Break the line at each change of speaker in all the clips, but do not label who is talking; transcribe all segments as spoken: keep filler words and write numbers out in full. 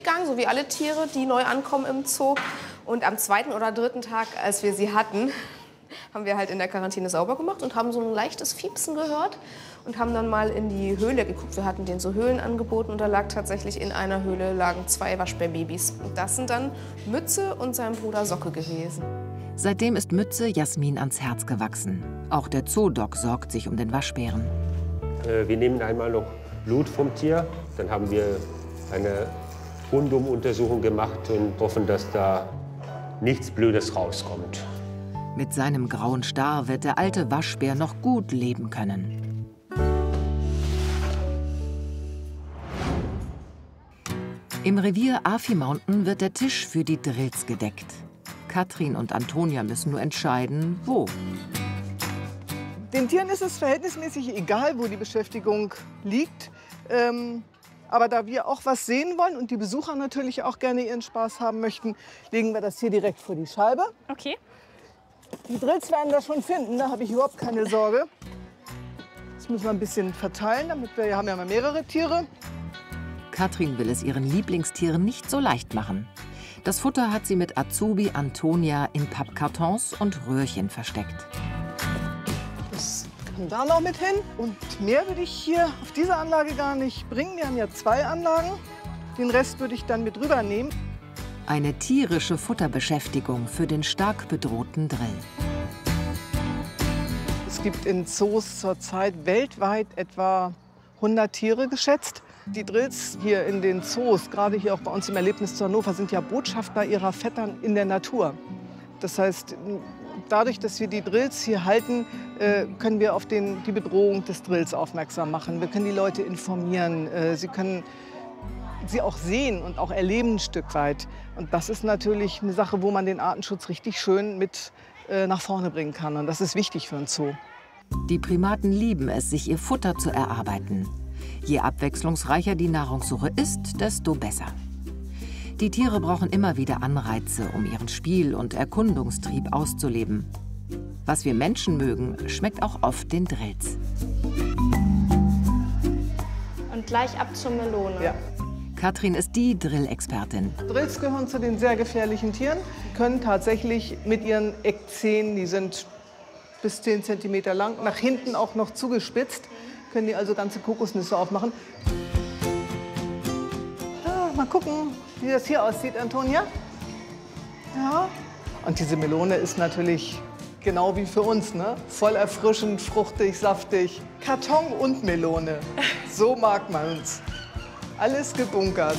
gegangen, so wie alle Tiere, die neu ankommen im Zoo. Und am zweiten oder dritten Tag, als wir sie hatten, haben wir halt in der Quarantäne sauber gemacht und haben so ein leichtes Fiepsen gehört und haben dann mal in die Höhle geguckt. Wir hatten denen so Höhlen angeboten und da lag tatsächlich in einer Höhle lagen zwei Waschbärbabys. Und das sind dann Mütze und sein Bruder Socke gewesen.
Seitdem ist Mütze Jasmin ans Herz gewachsen. Auch der Zoodoc sorgt sich um den Waschbären.
Äh, wir nehmen einmal noch Blut vom Tier, dann haben wir eine Rundumuntersuchung gemacht und hoffen, dass da nichts Blödes rauskommt.
Mit seinem grauen Star wird der alte Waschbär noch gut leben können. Im Revier Afi Mountain wird der Tisch für die Drills gedeckt. Katrin und Antonia müssen nur entscheiden, wo.
Den Tieren ist es verhältnismäßig egal, wo die Beschäftigung liegt. Ähm Aber da wir auch was sehen wollen und die Besucher natürlich auch gerne ihren Spaß haben möchten, legen wir das hier direkt vor die Scheibe.
Okay.
Die Drills werden das schon finden, da habe ich überhaupt keine Sorge. Das müssen wir ein bisschen verteilen, damit wir, wir haben ja mal mehrere Tiere.
Katrin will es ihren Lieblingstieren nicht so leicht machen. Das Futter hat sie mit Azubi Antonia in Pappkartons und Röhrchen versteckt.
Das kann da noch mit hin. Und mehr würde ich hier auf diese Anlage gar nicht bringen. Wir haben ja zwei Anlagen. Den Rest würde ich dann mit rübernehmen.
Eine tierische Futterbeschäftigung für den stark bedrohten Drill.
Es gibt in Zoos zurzeit weltweit etwa hundert Tiere geschätzt. Die Drills hier in den Zoos, gerade hier auch bei uns im Erlebnis zu Hannover, sind ja Botschafter ihrer Vettern in der Natur. Das heißt, dadurch, dass wir die Drills hier halten, können wir auf den, die Bedrohung des Drills aufmerksam machen. Wir können die Leute informieren. Sie können sie auch sehen und auch erleben ein Stück weit. Und das ist natürlich eine Sache, wo man den Artenschutz richtig schön mit nach vorne bringen kann. Und das ist wichtig für einen Zoo.
Die Primaten lieben es, sich ihr Futter zu erarbeiten. Je abwechslungsreicher die Nahrungssuche ist, desto besser. Die Tiere brauchen immer wieder Anreize, um ihren Spiel- und Erkundungstrieb auszuleben. Was wir Menschen mögen, schmeckt auch oft den Drills.
Und gleich ab zur Melone.
Ja.
Katrin ist die Drill-Expertin.
Drills gehören zu den sehr gefährlichen Tieren, können tatsächlich mit ihren Eckzähnen, die sind bis zehn Zentimeter lang, nach hinten auch noch zugespitzt, können die also ganze Kokosnüsse aufmachen. Ah, mal gucken, wie das hier aussieht, Antonia. Ja. Und diese Melone ist natürlich genau wie für uns, ne? Voll erfrischend, fruchtig, saftig. Karton und Melone, so mag man uns. Alles gebunkert.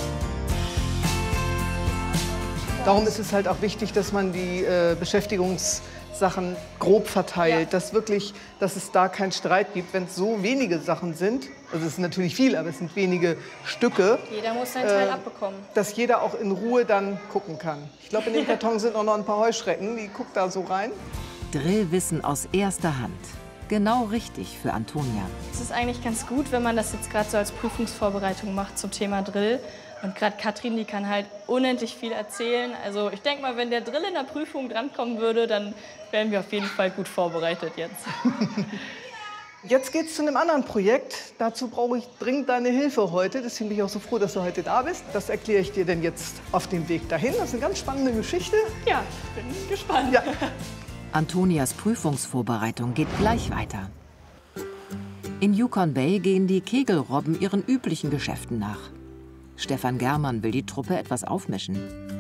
Darum ist es halt auch wichtig, dass man die äh, Beschäftigungssachen grob verteilt, ja. dass wirklich, dass es da keinen Streit gibt, wenn es so wenige Sachen sind. Also es ist natürlich viel, aber es sind wenige Stücke.
Jeder muss seinen Teil
äh,
abbekommen.
Dass jeder auch in Ruhe dann gucken kann. Ich glaube, in dem Karton sind auch noch ein paar Heuschrecken, die guckt da so rein.
Drillwissen aus erster Hand. Genau richtig für Antonia.
Es ist eigentlich ganz gut, wenn man das jetzt gerade so als Prüfungsvorbereitung macht zum Thema Drill. Und gerade Katrin, die kann halt unendlich viel erzählen. Also ich denke mal, wenn der Drill in der Prüfung drankommen würde, dann wären wir auf jeden Fall gut vorbereitet jetzt.
Jetzt geht es zu einem anderen Projekt. Dazu brauche ich dringend deine Hilfe heute. Deswegen bin ich auch so froh, dass du heute da bist. Das erkläre ich dir denn jetzt auf dem Weg dahin. Das ist eine ganz spannende Geschichte.
Ja, ich bin gespannt.
Ja.
Antonias Prüfungsvorbereitung geht gleich weiter. In Yukon Bay gehen die Kegelrobben ihren üblichen Geschäften nach. Stefan Germann will die Truppe etwas aufmischen.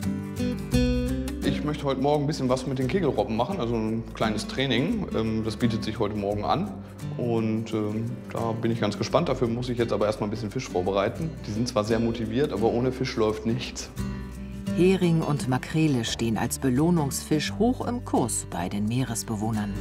Ich möchte heute Morgen ein bisschen was mit den Kegelrobben machen, also ein kleines Training. Das bietet sich heute Morgen an und da bin ich ganz gespannt. Dafür muss ich jetzt aber erst mal ein bisschen Fisch vorbereiten. Die sind zwar sehr motiviert, aber ohne Fisch läuft nichts.
Hering und Makrele stehen als Belohnungsfisch hoch im Kurs bei den Meeresbewohnern.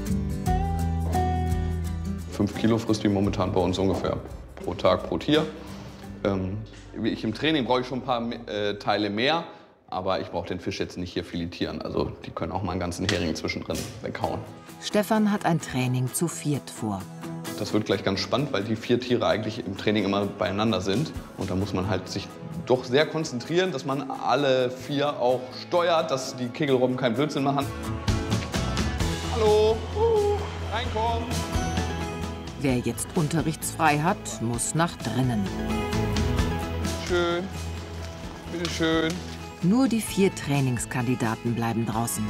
Fünf Kilo frisst die momentan bei uns ungefähr pro Tag, pro Tier. Ähm, ich im Training brauche ich schon ein paar äh, Teile mehr, aber ich brauche den Fisch jetzt nicht hier filetieren. Also die können auch mal einen ganzen Hering zwischendrin weghauen.
Stefan hat ein Training zu viert vor.
Das wird gleich ganz spannend, weil die vier Tiere eigentlich im Training immer beieinander sind. Und da muss man halt sich doch sehr konzentrieren, dass man alle vier auch steuert, dass die Kegelrobben keinen Blödsinn machen. Hallo, uh, reinkommen.
Wer jetzt unterrichtsfrei hat, muss nach drinnen.
Schön. Bitte schön.
Nur die vier Trainingskandidaten bleiben draußen.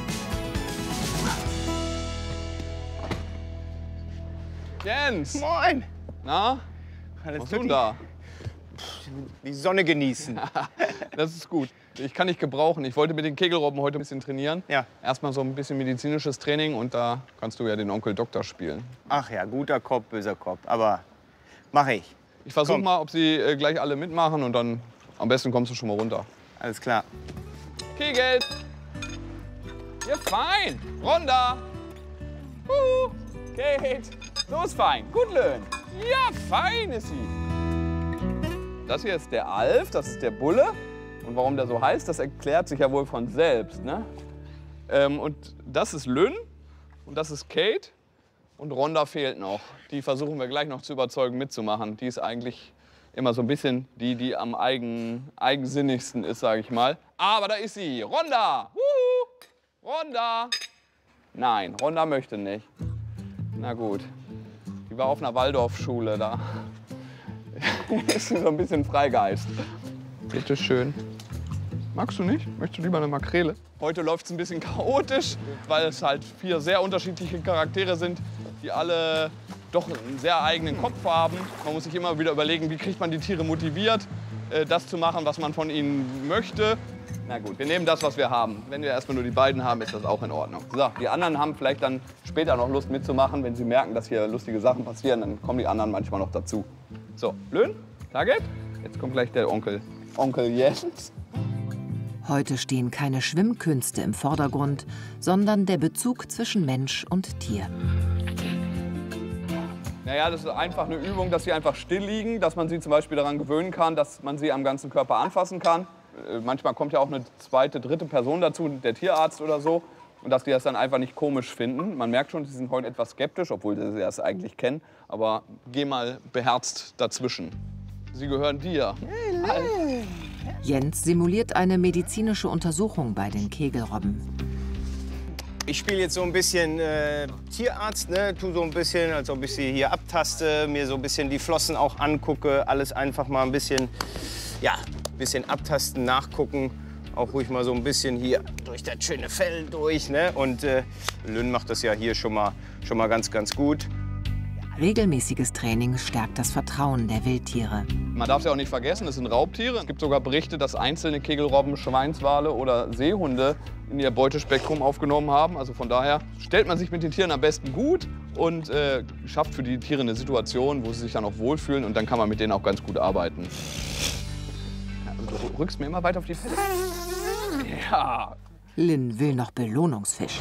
Jens!
Moin!
Na?
Alles
Was tun
tutti?
da?
Die Sonne genießen.
Das ist gut. Ich kann nicht gebrauchen. Ich wollte mit den Kegelrobben heute ein bisschen trainieren.
Ja.
Erstmal so ein bisschen medizinisches Training und da kannst du ja den Onkel Doktor spielen.
Ach ja, guter Kopf, böser Kopf. Aber mache ich.
Ich versuche
Komm.
mal, ob sie äh, gleich alle mitmachen und dann am besten kommst du schon mal runter.
Alles klar.
Kegelt! Ja, fein! Runter! Huhu. Kate! So ist fein. Gut, Löhn. Ja, fein ist sie. Das hier ist der Alf, das ist der Bulle. Und warum der so heißt, das erklärt sich ja wohl von selbst. Ne? Ähm, und das ist Lynn und das ist Kate. Und Rhonda fehlt noch. Die versuchen wir gleich noch zu überzeugen, mitzumachen. Die ist eigentlich immer so ein bisschen die, die am eigen, eigensinnigsten ist, sage ich mal. Aber da ist sie. Rhonda! Wuhu. Rhonda! Nein, Rhonda möchte nicht. Na gut. Die war auf einer Waldorfschule da. Ist so ein bisschen Freigeist. Bitte schön. Magst du nicht? Möchtest du lieber eine Makrele? Heute läuft es ein bisschen chaotisch, weil es halt vier sehr unterschiedliche Charaktere sind, die alle doch einen sehr eigenen Kopf haben. Man muss sich immer wieder überlegen, wie kriegt man die Tiere motiviert, das zu machen, was man von ihnen möchte. Na gut, wir nehmen das, was wir haben. Wenn wir erstmal nur die beiden haben, ist das auch in Ordnung. So, die anderen haben vielleicht dann später noch Lust mitzumachen. Wenn sie merken, dass hier lustige Sachen passieren, dann kommen die anderen manchmal noch dazu. So, Löhn, Target. Jetzt kommt gleich der Onkel. Onkel Jens.
Heute stehen keine Schwimmkünste im Vordergrund, sondern der Bezug zwischen Mensch und Tier.
Naja, das ist einfach eine Übung, dass sie einfach still liegen, dass man sie zum Beispiel daran gewöhnen kann, dass man sie am ganzen Körper anfassen kann. Manchmal kommt ja auch eine zweite, dritte Person dazu, der Tierarzt oder so. Und dass die das dann einfach nicht komisch finden. Man merkt schon, sie sind heute etwas skeptisch, obwohl sie das eigentlich kennen. Aber geh mal beherzt dazwischen. Sie gehören dir.
Jens simuliert eine medizinische Untersuchung bei den Kegelrobben.
Ich spiele jetzt so ein bisschen äh, Tierarzt, ne? Tu so ein bisschen, als ob ich sie hier abtaste, mir so ein bisschen die Flossen auch angucke. Alles einfach mal ein bisschen, ja, bisschen abtasten, nachgucken. Auch ruhig mal so ein bisschen hier durch das schöne Fell durch. Ne? Und äh, Lynn macht das ja hier schon mal, schon mal ganz, ganz gut.
Regelmäßiges Training stärkt das Vertrauen der Wildtiere.
Man darf es ja auch nicht vergessen, es sind Raubtiere. Es gibt sogar Berichte, dass einzelne Kegelrobben Schweinswale oder Seehunde in ihr Beutespektrum aufgenommen haben. Also von daher stellt man sich mit den Tieren am besten gut und äh, schafft für die Tiere eine Situation, wo sie sich dann auch wohlfühlen. Und dann kann man mit denen auch ganz gut arbeiten. Ja, du rückst mir immer weiter auf die Felle. Ja.
Lynn will noch Belohnungsfisch.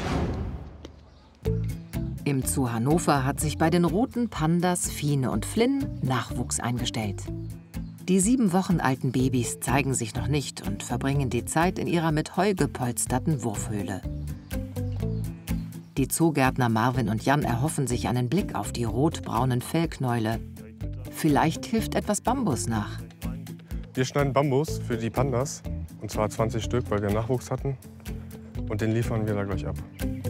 Im Zoo Hannover hat sich bei den roten Pandas Fine und Flynn Nachwuchs eingestellt. Die sieben Wochen alten Babys zeigen sich noch nicht und verbringen die Zeit in ihrer mit Heu gepolsterten Wurfhöhle. Die Zoogärtner Marvin und Jan erhoffen sich einen Blick auf die rotbraunen Fellknäule. Vielleicht hilft etwas Bambus nach.
Wir schneiden Bambus für die Pandas, und zwar zwanzig Stück, weil wir Nachwuchs hatten. Und den liefern wir da gleich ab.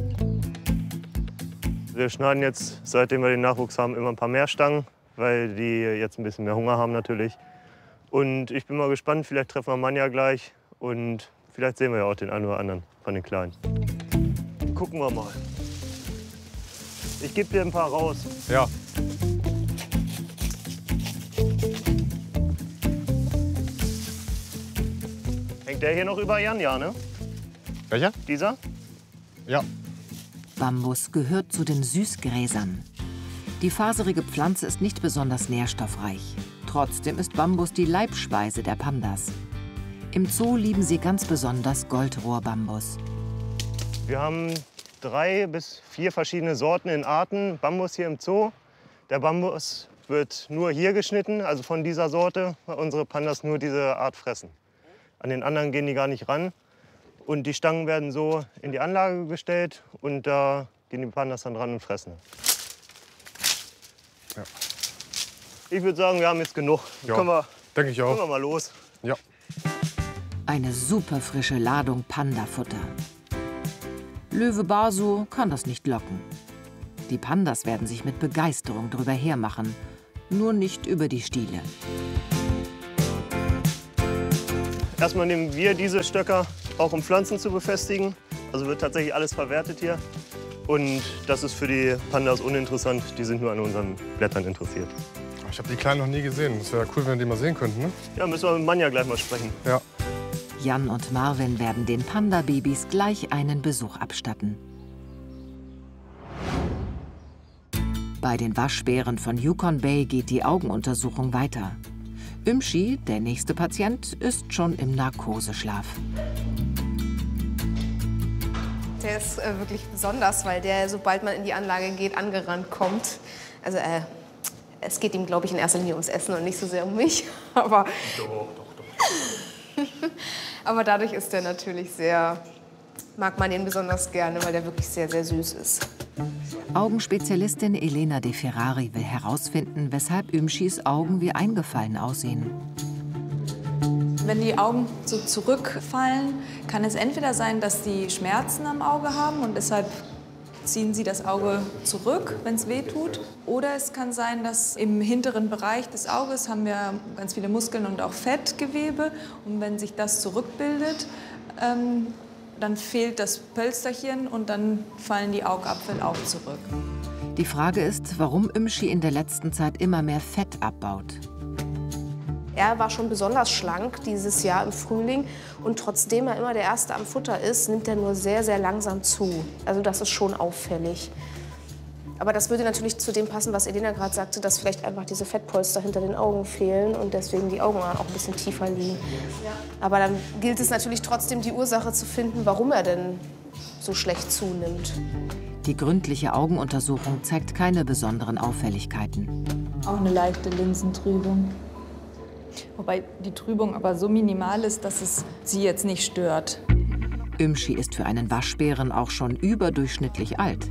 Wir schneiden jetzt, seitdem wir den Nachwuchs haben, immer ein paar mehr Stangen, weil die jetzt ein bisschen mehr Hunger haben natürlich. Und ich bin mal gespannt, vielleicht treffen wir Manja gleich und vielleicht sehen wir ja auch den einen oder anderen von den Kleinen. Gucken wir mal. Ich gebe dir ein paar raus.
Ja.
Hängt der hier noch über Jan, ja, ne?
Welcher?
Dieser?
Ja.
Bambus gehört zu den Süßgräsern. Die faserige Pflanze ist nicht besonders nährstoffreich. Trotzdem ist Bambus die Leibspeise der Pandas. Im Zoo lieben sie ganz besonders Goldrohrbambus.
Wir haben drei bis vier verschiedene Sorten in Arten Bambus hier im Zoo. Der Bambus wird nur hier geschnitten, also von dieser Sorte, weil unsere Pandas nur diese Art fressen. An den anderen gehen die gar nicht ran. Und die Stangen werden so in die Anlage gestellt und da gehen die Pandas dann dran und fressen.
Ja.
Ich würde sagen, wir haben jetzt genug.
Ja,
können wir,
denke ich auch.
können wir mal los.
Ja.
Eine super frische Ladung Pandafutter. Löwe Basu kann das nicht locken. Die Pandas werden sich mit Begeisterung drüber hermachen, nur nicht über die Stiele.
Erstmal nehmen wir diese Stöcker auch, um Pflanzen zu befestigen. Also wird tatsächlich alles verwertet hier. Und das ist für die Pandas uninteressant. Die sind nur an unseren Blättern interessiert.
Ich habe die Kleinen noch nie gesehen. Es wäre cool, wenn wir die mal sehen könnten, ne?
Ja, müssen wir mit Manja gleich mal sprechen.
Ja.
Jan und Marvin werden den Panda-Babys gleich einen Besuch abstatten. Bei den Waschbären von Yukon Bay geht die Augenuntersuchung weiter. Ümshi, der nächste Patient, ist schon im Narkoseschlaf.
Der ist äh, wirklich besonders, weil der, sobald man in die Anlage geht, angerannt kommt. Also äh, es geht ihm, glaube ich, in erster Linie ums Essen und nicht so sehr um mich. Aber,
doch, doch, doch.
aber dadurch ist er natürlich sehr, mag man ihn besonders gerne, weil der wirklich sehr, sehr süß ist.
Augenspezialistin Elena De Ferrari will herausfinden, weshalb Ümschis Augen wie eingefallen aussehen.
Wenn die Augen so zurückfallen, kann es entweder sein, dass die Schmerzen am Auge haben und deshalb ziehen sie das Auge zurück, wenn es weh tut. Oder es kann sein, dass im hinteren Bereich des Auges haben wir ganz viele Muskeln und auch Fettgewebe. Und wenn sich das zurückbildet, ähm, dann fehlt das Pölsterchen und dann fallen die Augapfel auch zurück.
Die Frage ist, warum Ümschi in der letzten Zeit immer mehr Fett abbaut.
Er war schon besonders schlank dieses Jahr im Frühling und trotzdem er immer der Erste am Futter ist, nimmt er nur sehr, sehr langsam zu. Also das ist schon auffällig. Aber das würde natürlich zu dem passen, was Elena gerade sagte, dass vielleicht einfach diese Fettpolster hinter den Augen fehlen und deswegen die Augen auch ein bisschen tiefer liegen. Aber dann gilt es natürlich trotzdem, die Ursache zu finden, warum er denn so schlecht zunimmt.
Die gründliche Augenuntersuchung zeigt keine besonderen Auffälligkeiten.
Auch eine leichte Linsentrübung. Wobei die Trübung aber so minimal ist, dass es sie jetzt nicht stört.
Ümschi ist für einen Waschbären auch schon überdurchschnittlich alt.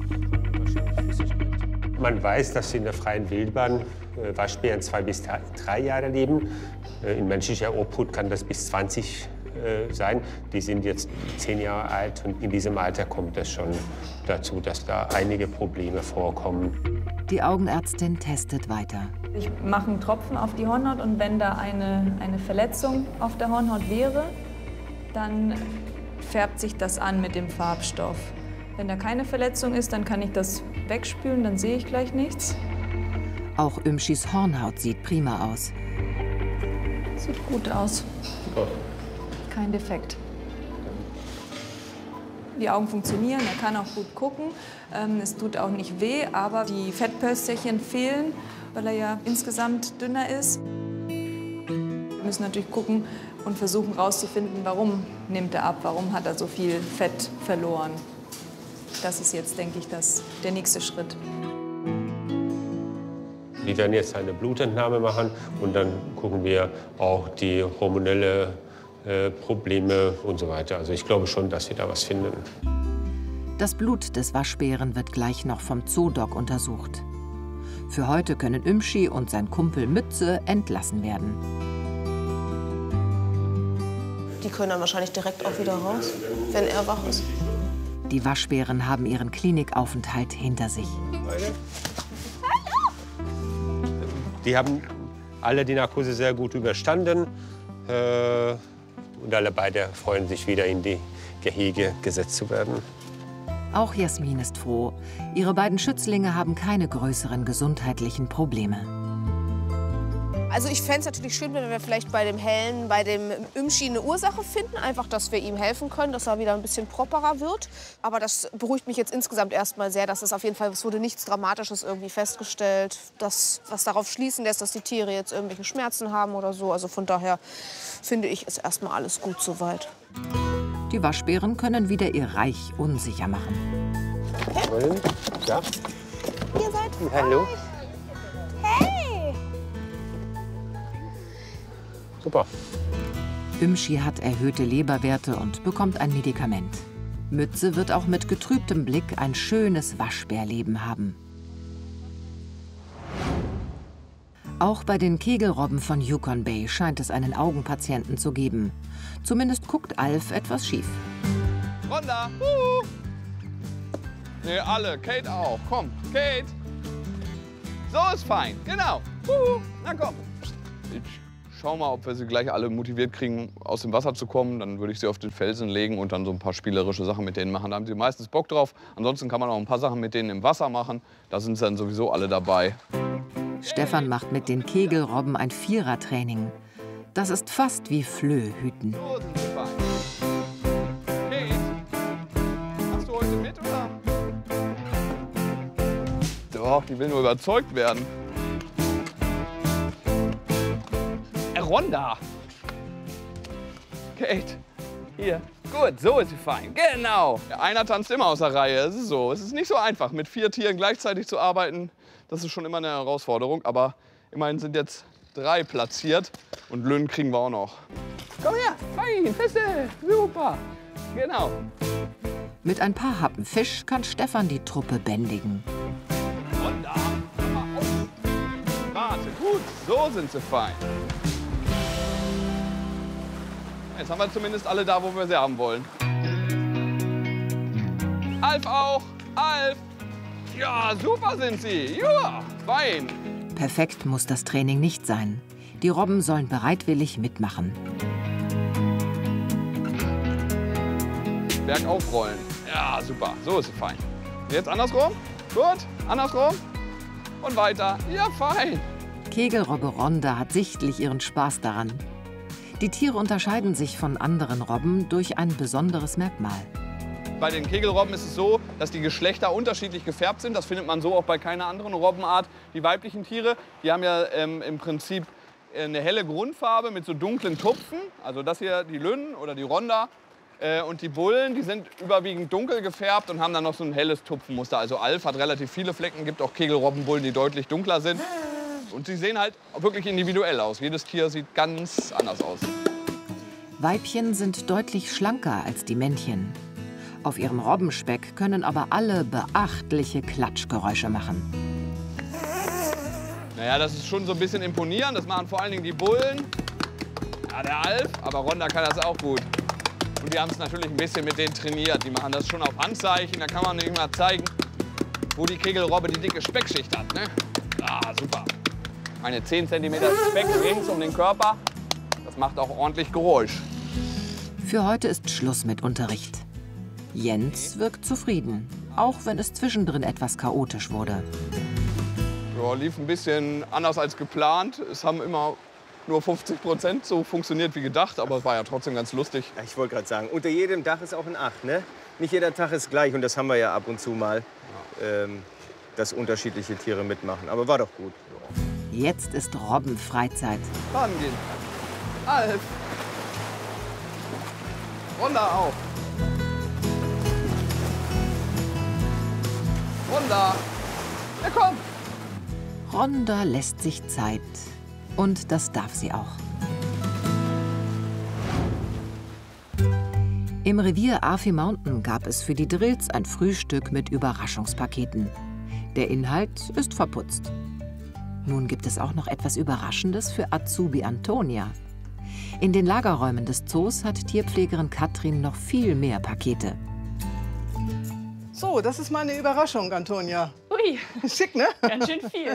Man weiß, dass in der freien Wildbahn äh, Waschbären zwei bis drei Jahre leben. Äh, in menschlicher Obhut kann das bis zwanzig äh, sein. Die sind jetzt zehn Jahre alt und in diesem Alter kommt es schon dazu, dass da einige Probleme vorkommen.
Die Augenärztin testet weiter.
Ich mache einen Tropfen auf die Hornhaut und wenn da eine, eine Verletzung auf der Hornhaut wäre, dann färbt sich das an mit dem Farbstoff. Wenn da keine Verletzung ist, dann kann ich das wegspülen, dann sehe ich gleich nichts.
Auch Ümschis Hornhaut sieht prima aus.
Sieht gut aus. Kein Defekt. Die Augen funktionieren, er kann auch gut gucken. Ähm, es tut auch nicht weh, aber die Fettpölsterchen fehlen, weil er ja insgesamt dünner ist. Wir müssen natürlich gucken und versuchen herauszufinden, warum nimmt er ab, warum hat er so viel Fett verloren. Das ist jetzt, denke ich, das, der nächste Schritt.
Wir werden jetzt eine Blutentnahme machen und dann gucken wir auch die hormonelle äh, Probleme und so weiter. Also ich glaube schon, dass wir da was finden.
Das Blut des Waschbären wird gleich noch vom Zoodoc untersucht. Für heute können Ümschi und sein Kumpel Mütze entlassen werden.
Die können dann wahrscheinlich direkt auch wieder raus, wenn er wach ist.
Die Waschbären haben ihren Klinikaufenthalt hinter sich.
Die haben alle die Narkose sehr gut überstanden. Äh, und alle beide freuen sich, wieder in die Gehege gesetzt zu werden.
Auch Jasmin ist froh. Ihre beiden Schützlinge haben keine größeren gesundheitlichen Probleme.
Also ich fände es natürlich schön, wenn wir vielleicht bei dem Hellen, bei dem Ümschi eine Ursache finden. Einfach, dass wir ihm helfen können, dass er wieder ein bisschen properer wird. Aber das beruhigt mich jetzt insgesamt erstmal sehr, dass es auf jeden Fall, es wurde nichts Dramatisches irgendwie festgestellt. Das, was darauf schließen lässt, dass die Tiere jetzt irgendwelche Schmerzen haben oder so. Also von daher finde ich, ist erstmal alles gut soweit.
Die Waschbären können wieder ihr Reich unsicher machen.
Und, ja.
Ihr seid
Hallo.
Hey!
Super.
Ümschi hat erhöhte Leberwerte und bekommt ein Medikament. Mütze wird auch mit getrübtem Blick ein schönes Waschbärleben haben. Auch bei den Kegelrobben von Yukon Bay scheint es einen Augenpatienten zu geben. Zumindest guckt Alf etwas schief.
Ronda! Uh. Nee, alle. Kate auch. Komm, Kate. So ist fein. Genau. Uh. Na komm. schauen mal, ob wir sie gleich alle motiviert kriegen, aus dem Wasser zu kommen. Dann würde ich sie auf den Felsen legen und dann so ein paar spielerische Sachen mit denen machen. Da haben sie meistens Bock drauf. Ansonsten kann man auch ein paar Sachen mit denen im Wasser machen. Da sind sie dann sowieso alle dabei.
Stefan macht mit den Kegelrobben ein Vierertraining. Das ist fast wie Flöhüten.
So sind sie fein. Kate, machst du heute mit, oder? Doch, die will nur überzeugt werden. Ronda. Kate, hier. Gut, so ist sie fein. Genau. Ja, einer tanzt immer aus der Reihe. Es ist so. Es ist nicht so einfach, mit vier Tieren gleichzeitig zu arbeiten. Das ist schon immer eine Herausforderung. Aber immerhin sind jetzt drei platziert. Und Löwen kriegen wir auch noch. Komm her, fein, feste, super. Genau.
Mit ein paar Happen Fisch kann Stefan die Truppe bändigen.
Ronda, komm mal auf. Warte, gut, so sind sie fein. Jetzt haben wir zumindest alle da, wo wir sie haben wollen. Alf auch, Alf. Ja, super sind sie. Ja, fein.
Perfekt muss das Training nicht sein. Die Robben sollen bereitwillig mitmachen.
Bergauf rollen. Ja, super. So ist sie fein. Jetzt andersrum. Gut, andersrum. Und weiter. Ja, fein.
Kegelrobbe Ronda hat sichtlich ihren Spaß daran. Die Tiere unterscheiden sich von anderen Robben durch ein besonderes Merkmal.
Bei den Kegelrobben ist es so, dass die Geschlechter unterschiedlich gefärbt sind. Das findet man so auch bei keiner anderen Robbenart. Die weiblichen Tiere, die haben ja ähm, im Prinzip eine helle Grundfarbe mit so dunklen Tupfen. Also das hier die Löwen oder die Ronda. Äh, und die Bullen, die sind überwiegend dunkel gefärbt und haben dann noch so ein helles Tupfenmuster. Also Alf hat relativ viele Flecken, gibt auch Kegelrobbenbullen, die deutlich dunkler sind. Und sie sehen halt wirklich individuell aus. Jedes Tier sieht ganz anders aus.
Weibchen sind deutlich schlanker als die Männchen. Auf ihrem Robbenspeck können aber alle beachtliche Klatschgeräusche machen.
Naja, das ist schon so ein bisschen imponierend. Das machen vor allen Dingen die Bullen. Ja, der Alf, aber Ronda kann das auch gut. Und die haben es natürlich ein bisschen mit denen trainiert. Die machen das schon auf Handzeichen. Da kann man nicht mal zeigen, wo die Kegelrobbe die dicke Speckschicht hat. Ne? Ah, super. Eine zehn Zentimeter Speck rings um den Körper. Das macht auch ordentlich Geräusch.
Für heute ist Schluss mit Unterricht. Jens wirkt zufrieden, auch wenn es zwischendrin etwas chaotisch wurde.
Ja, lief ein bisschen anders als geplant. Es haben immer nur fünfzig Prozent so funktioniert wie gedacht, aber es war ja trotzdem ganz lustig.
Ja, ich wollte gerade sagen, unter jedem Dach ist auch ein Acht, ne? Nicht jeder Tag ist gleich und das haben wir ja ab und zu mal, ja. ähm, dass unterschiedliche Tiere mitmachen. Aber war doch gut.
Jetzt ist Robbenfreizeit.
Baden gehen. Alf. Ronda auch. Ronda. Ja, komm.
Ronda lässt sich Zeit. Und das darf sie auch. Im Revier Afi Mountain gab es für die Drills ein Frühstück mit Überraschungspaketen. Der Inhalt ist verputzt. Nun gibt es auch noch etwas Überraschendes für Azubi Antonia. In den Lagerräumen des Zoos hat Tierpflegerin Katrin noch viel mehr Pakete.
So, das ist meine Überraschung, Antonia.
Ui,
schick, ne?
Ganz schön viel.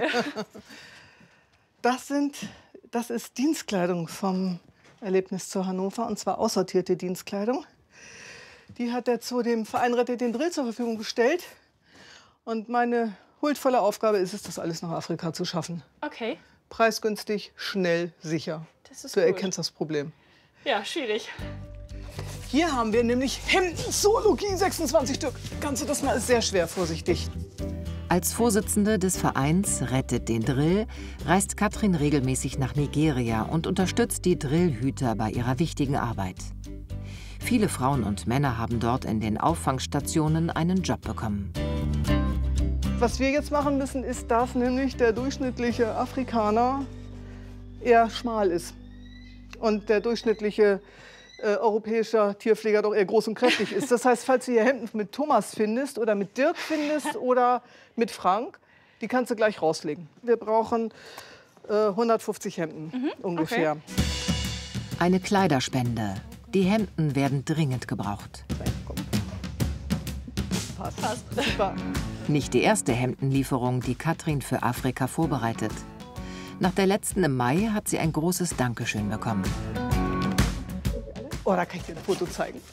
Das, sind, das ist Dienstkleidung vom Erlebniszoo Hannover, und zwar aussortierte Dienstkleidung. Die hat der Zoo dem Verein Rettet den Drill zur Verfügung gestellt. Und meine huldvolle Aufgabe ist es, das alles nach Afrika zu schaffen.
Okay.
Preisgünstig, schnell, sicher.
Das ist
du
gut.
erkennst das Problem.
Ja, schwierig.
Hier haben wir nämlich Hemden Zoologie, sechsundzwanzig Stück. Kannst du das mal? Ist sehr schwer, vorsichtig.
Als Vorsitzende des Vereins Rettet den Drill reist Katrin regelmäßig nach Nigeria und unterstützt die Drillhüter bei ihrer wichtigen Arbeit. Viele Frauen und Männer haben dort in den Auffangstationen einen Job bekommen.
Was wir jetzt machen müssen, ist, dass nämlich der durchschnittliche Afrikaner eher schmal ist und der durchschnittliche äh, europäische Tierpfleger doch eher groß und kräftig ist. Das heißt, falls du hier Hemden mit Thomas findest oder mit Dirk findest oder mit Frank, die kannst du gleich rauslegen. Wir brauchen äh, hundertfünfzig Hemden mhm, ungefähr.
Okay.
Eine Kleiderspende. Die Hemden werden dringend gebraucht.
Passt. Passt. Super.
Nicht die erste Hemdenlieferung, die Katrin für Afrika vorbereitet. Nach der letzten im Mai hat sie ein großes Dankeschön bekommen.
Oh, da kann ich dir ein Foto zeigen.